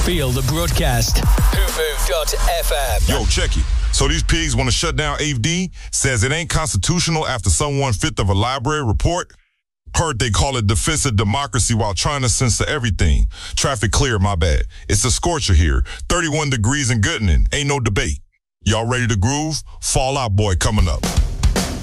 Feel the broadcast. Hoopoo.fm. Yo, check it. So these pigs want to shut down AFD? Says it ain't constitutional after some 1/5 of a library report? Heard they call it defensive democracy while trying to censor everything. Traffic clear, my bad. It's a scorcher here. 31 degrees in Gooden. Ain't no debate. Y'all ready to groove? Fall Out Boy coming up.